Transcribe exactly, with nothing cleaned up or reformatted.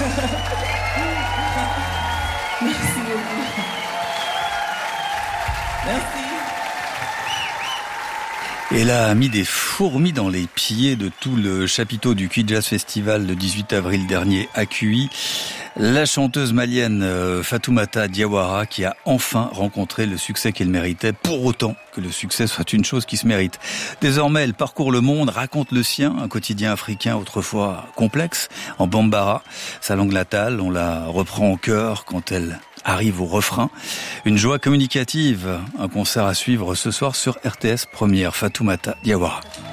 Merci beaucoup. Merci. Elle a mis des fourmis dans les pieds de tout le chapiteau du Cuit Jazz Festival le dix-huit avril dernier à Cuy. La chanteuse malienne Fatoumata Diawara qui a enfin rencontré le succès qu'elle méritait, pour autant que le succès soit une chose qui se mérite. Désormais, elle parcourt le monde, raconte le sien, un quotidien africain autrefois complexe, en bambara. Sa langue natale, on la reprend en chœur quand elle arrive au refrain. Une joie communicative, un concert à suivre ce soir sur R T S Première. Fatoumata Diawara.